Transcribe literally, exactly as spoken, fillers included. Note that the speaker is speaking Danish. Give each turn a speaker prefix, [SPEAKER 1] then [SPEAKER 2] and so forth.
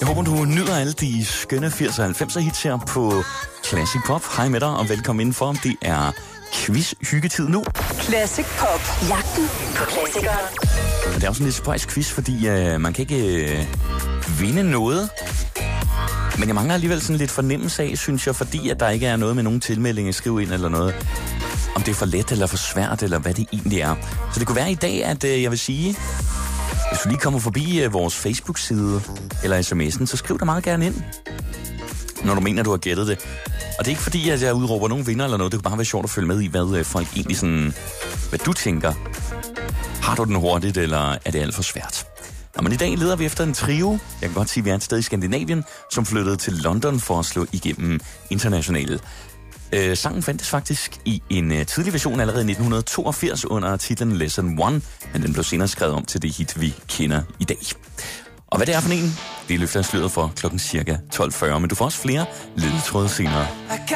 [SPEAKER 1] Jeg håber, du nyder alle de skønne firser og halvfemser hits her på Classic Pop. Hej med dig, og velkommen indenfor. Det er quiz-hyggetid nu.
[SPEAKER 2] Classic Pop. Jagten på klassikere.
[SPEAKER 1] Det er jo sådan lidt surprise quiz, fordi øh, man kan ikke øh, vinde noget. Men jeg mangler alligevel sådan lidt fornemmelse af, synes jeg, fordi at der ikke er noget med nogen tilmelding at skrive ind eller noget. Om det er for let eller for svært, eller hvad det egentlig er. Så det kunne være i dag, at øh, jeg vil sige, hvis du lige kommer forbi øh, vores Facebook-side eller sms'en, så skriv dig meget gerne ind, når du mener, du har gættet det. Og det er ikke fordi, at jeg udråber nogen vinder eller noget. Det kunne bare være sjovt at følge med i, hvad øh, folk egentlig sådan, hvad du tænker. Har du den hurtigt, eller er det alt for svært? Nå, men i dag leder vi efter en trio. Jeg kan godt sige, at vi er et sted i Skandinavien, som flyttede til London for at slå igennem internationale. Øh, sangen fandtes faktisk i en øh, tidlig version allerede i nitten toogfirs under titlen Lesson One, men den blev senere skrevet om til det hit, vi kender i dag. Og hvad det er for en, det løfter jeg sløret for klokken cirka tolv fyrre, men du får også flere ledetråde senere.